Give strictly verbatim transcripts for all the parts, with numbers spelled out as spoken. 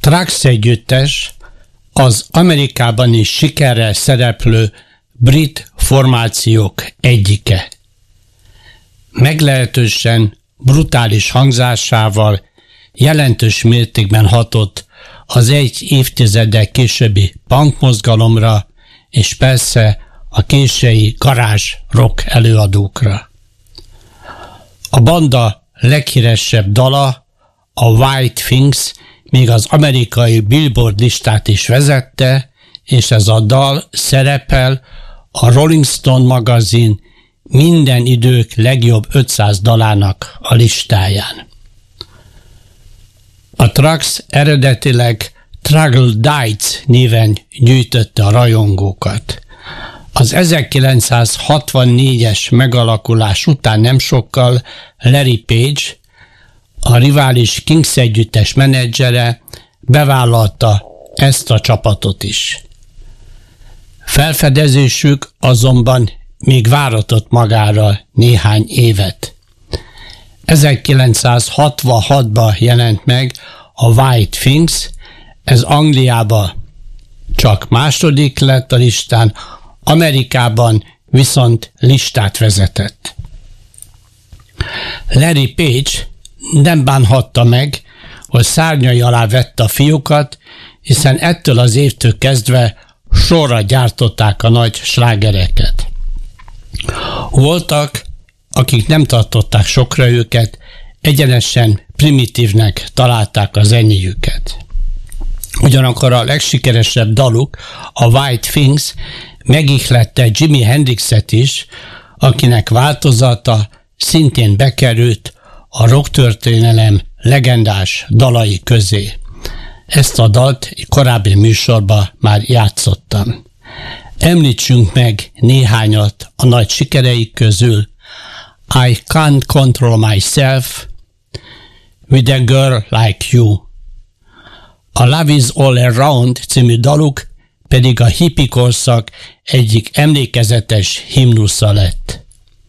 Trax együttes az Amerikában is sikerrel szereplő brit formációk egyike. Meglehetősen brutális hangzásával jelentős mértékben hatott az egy évtizeddel későbbi punk mozgalomra, és persze a késői garázs rock előadókra. A banda leghíresebb dala, a White Things, még az amerikai Billboard listát is vezette, és ez a dal szerepel a Rolling Stone magazin minden idők legjobb ötszáz dalának a listáján. A Trax eredetileg Troglodytes néven gyűjtötte a rajongókat. Az ezerkilencszázhatvannégyes megalakulás után nem sokkal Larry Page, a rivális Kings együttes menedzsere bevállalta ezt a csapatot is. Felfedezésük azonban még váratott magára néhány évet. ezerkilencszázhatvanhatban jelent meg a White Things, ez Angliában csak második lett a listán, Amerikában viszont listát vezetett. Larry Page nem bánhatta meg, hogy szárnyai alá vette a fiúkat, hiszen ettől az évtől kezdve sorra gyártották a nagy slágereket. Voltak, akik nem tartották sokra őket, egyenesen primitívnek találták a zenéjüket. Ugyanakkor a legsikeresebb daluk, a White Things, megihlette Jimi Hendrixet is, akinek változata szintén bekerült a rocktörténelem legendás dalai közé. Ezt a dalt egy korábbi műsorban már játszottam. Említsünk meg néhányat a nagy sikereik közül. I Can't Control Myself, With a Girl Like You. A Love Is All Around című daluk pedig a hippi korszak egyik emlékezetes himnusza lett.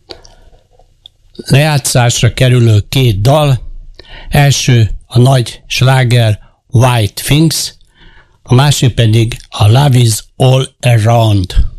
Lejátszásra kerülő két dal, első a nagy sláger White Things, a másik pedig a Love Is All Around.